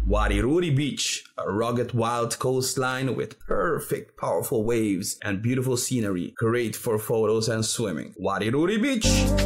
Wariruri Beach, a rugged wild coastline with perfect powerful waves and beautiful scenery, great for photos and swimming. Wariruri Beach!